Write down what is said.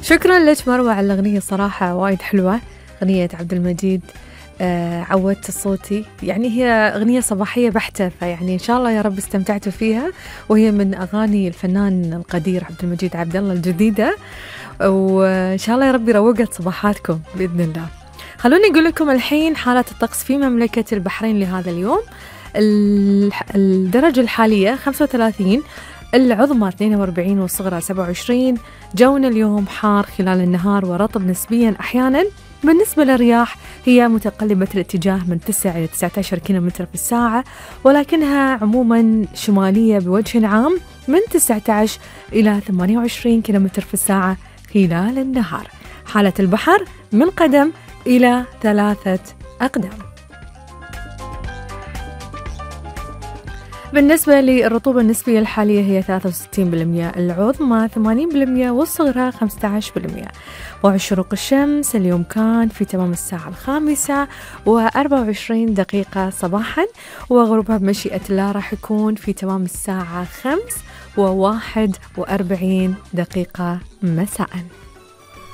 شكرا لك مروة على الأغنية، صراحة وايد حلوة. أغنية عبد المجيد عودت صوتي، يعني هي أغنية صباحية بحتة، فيعني إن شاء الله يا رب استمتعتوا فيها، وهي من أغاني الفنان القدير عبد المجيد عبد الله الجديدة، وإن شاء الله يا رب يروقت صباحاتكم بإذن الله. خلوني أقول لكم الحين حالة الطقس في مملكة البحرين لهذا اليوم. الدرجة الحالية 35، العظمى 42 والصغرى 27. جونا اليوم حار خلال النهار ورطب نسبيا أحيانا. بالنسبة للرياح هي متقلبة الاتجاه من 9 إلى 19 كيلومتر في الساعة، ولكنها عموما شمالية بوجه عام من 19 إلى 28 كيلومتر في الساعة خلال النهار. حالة البحر من قدم إلى 3 أقدام. بالنسبة للرطوبة النسبية الحالية هي 63%، العظمى 80% والصغرى 15%. وشروق الشمس اليوم كان في تمام الساعة 5:24 صباحا، وغروبها بمشيئة الله راح يكون في تمام الساعة 5:41 مساء.